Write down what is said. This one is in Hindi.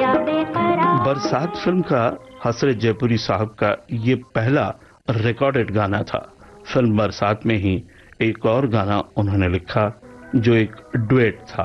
गया बेकरार। बरसात फिल्म का हसरत जयपुरी साहब का ये पहला रिकॉर्डेड गाना था। फिल्म बरसात में ही एक और गाना उन्होंने लिखा जो एक डुएट था।